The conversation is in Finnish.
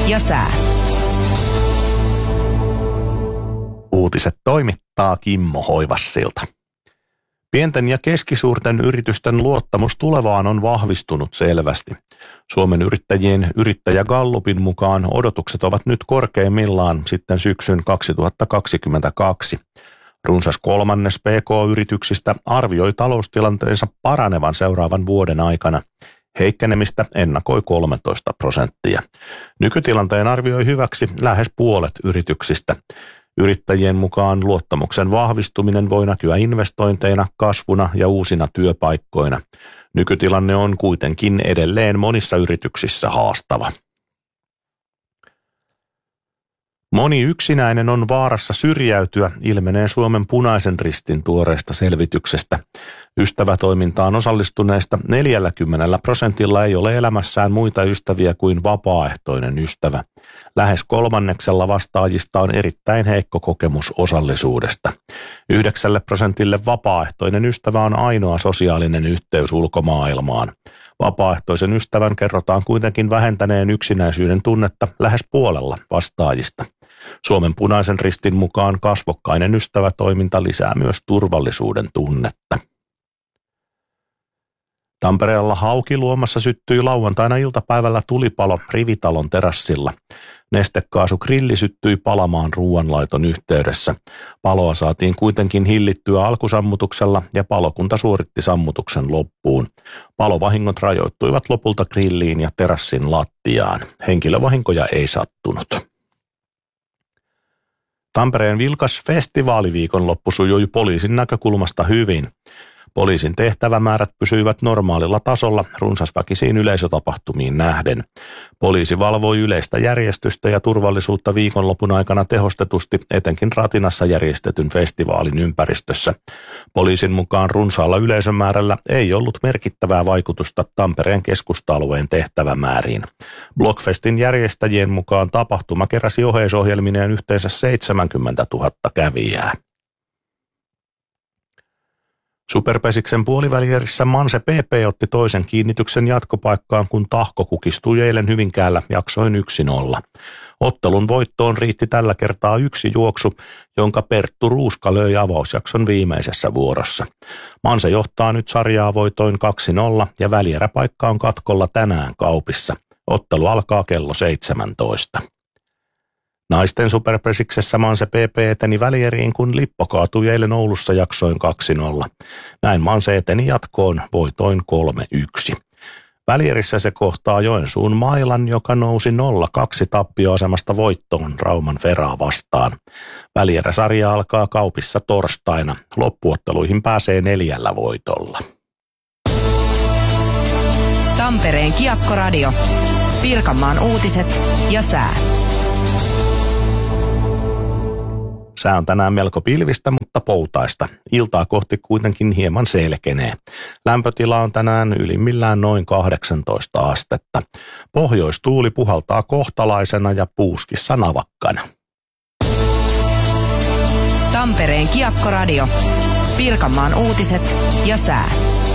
ja sää. Uutiset toimittaa Kimmo Hoivassilta. Pienten ja keskisuurten yritysten luottamus tulevaan on vahvistunut selvästi. Suomen yrittäjien yrittäjägallupin mukaan odotukset ovat nyt korkeimmillaan sitten syksyn 2022. Runsas kolmannes PK-yrityksistä arvioi taloustilanteensa paranevan seuraavan vuoden aikana. Heikkenemistä ennakoi 13%. Nykytilanteen arvioi hyväksi lähes puolet yrityksistä. Yrittäjien mukaan luottamuksen vahvistuminen voi näkyä investointeina, kasvuna ja uusina työpaikkoina. Nykytilanne on kuitenkin edelleen monissa yrityksissä haastava. Moni yksinäinen on vaarassa syrjäytyä, ilmenee Suomen Punaisen Ristin tuoreesta selvityksestä. Ystävätoimintaan osallistuneista 40% ei ole elämässään muita ystäviä kuin vapaaehtoinen ystävä. Lähes kolmanneksella vastaajista on erittäin heikko kokemus osallisuudesta. 9% vapaaehtoinen ystävä on ainoa sosiaalinen yhteys ulkomaailmaan. Vapaaehtoisen ystävän kerrotaan kuitenkin vähentäneen yksinäisyyden tunnetta lähes puolella vastaajista. Suomen Punaisen Ristin mukaan kasvokkainen ystävätoiminta lisää myös turvallisuuden tunnetta. Tampereella Haukiluomassa syttyi lauantaina iltapäivällä tulipalo rivitalon terassilla. Nestekaasugrilli syttyi palamaan ruoanlaiton yhteydessä. Paloa saatiin kuitenkin hillittyä alkusammutuksella ja palokunta suoritti sammutuksen loppuun. Palovahingot rajoittuivat lopulta grilliin ja terassin lattiaan. Henkilövahinkoja ei sattunut. Tampereen vilkas festivaaliviikonloppu sujui poliisin näkökulmasta hyvin. Poliisin tehtävämäärät pysyivät normaalilla tasolla runsasväkisiin yleisötapahtumiin nähden. Poliisi valvoi yleistä järjestystä ja turvallisuutta viikonlopun aikana tehostetusti etenkin Ratinassa järjestetyn festivaalin ympäristössä. Poliisin mukaan runsaalla yleisömäärällä ei ollut merkittävää vaikutusta Tampereen keskusta-alueen tehtävämääriin. Blockfestin järjestäjien mukaan tapahtuma keräsi oheisohjelmineen yhteensä 70 000 kävijää. Superpesiksen puolivälierissä Manse PP otti toisen kiinnityksen jatkopaikkaan, kun Tahko kukistui eilen Hyvinkäällä jaksoin 1-0. Ottelun voittoon riitti tällä kertaa yksi juoksu, jonka Perttu Ruuska löi avausjakson viimeisessä vuorossa. Manse johtaa nyt sarjaa voitoin 2-0 ja välieräpaikka on katkolla tänään Kaupissa. Ottelu alkaa kello 17. Naisten superpesiksessä Manse PP eteni välieriin, kun Lippo kaatui eilen Oulussa jaksoin 2-0. Näin Manse eteni jatkoon voitoin 3-1. Välierissä se kohtaa Joensuun Mailan, joka nousi 0-2 tappioasemasta voittoon Rauman Feraa vastaan. Välieräsarja alkaa Kaupissa torstaina. Loppuotteluihin pääsee 4 voitolla. Tampereen Kiekkoradio. Pirkanmaan uutiset ja sää. Sää on tänään melko pilvistä, mutta poutaista. Iltaa kohti kuitenkin hieman selkenee. Lämpötila on tänään ylimmillään noin 18 astetta. Pohjoistuuli puhaltaa kohtalaisena ja puuskissa navakkana. Tampereen Kiekkoradio. Pirkanmaan uutiset ja sää.